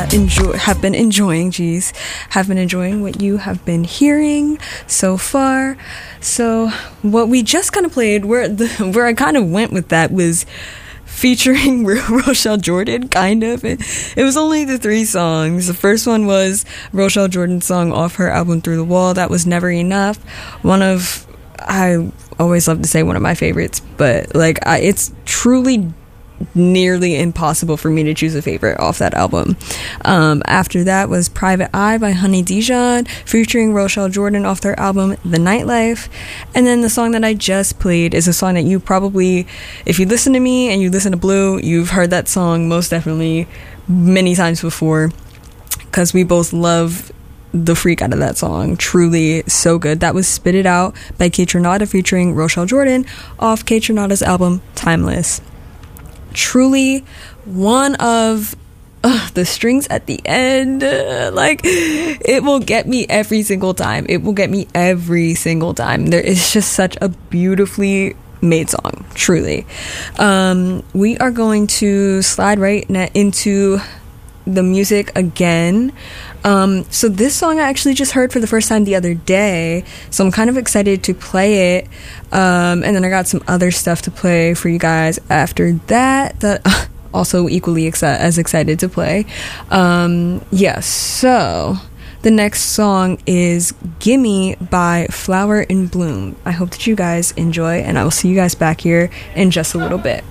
have been enjoying what you have been hearing so far. So what we just kind of played, where I kind of went with that, was featuring Rochelle Jordan, kind of. It was only the 3 songs. The first one was Rochelle Jordan's song off her album Through the Wall. That was Never Enough. I always love to say one of my favorites, but it's truly nearly impossible for me to choose a favorite off that album. After that was Private Eye by Honey Dijon, featuring Rochelle Jordan off their album The Nightlife. And then the song that I just played is a song that you probably, if you listen to me and you listen to Blue, you've heard that song most definitely many times before, because we both love the freak out of that song. Truly so good. That was Spit It Out by Kaytranada featuring Rochelle Jordan off Kaytranada's album Timeless. Truly one of the strings at the end, it will get me every single time. There is just such a beautifully made song, truly. We are going to slide right into the music again. So this song I actually just heard for the first time the other day, so I'm kind of excited to play it. And then I got some other stuff to play for you guys after that also equally as excited to play. So the next song is Gimme by Flower in Bloom. I hope that you guys enjoy, and I will see you guys back here in just a little bit.